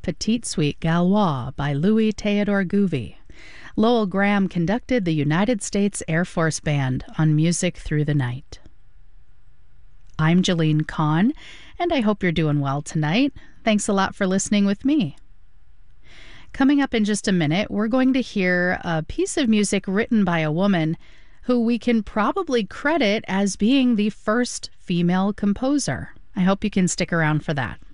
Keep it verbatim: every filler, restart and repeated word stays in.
Petite Suite Gaulois by Louis Theodore Gouvi. Lowell Graham conducted the United States Air Force Band on Music Through the Night. I'm Jeline Kahn, and I hope you're doing well tonight. Thanks a lot for listening with me. Coming up in just a minute, we're going to hear a piece of music written by a woman who we can probably credit as being the first female composer. I hope you can stick around for that.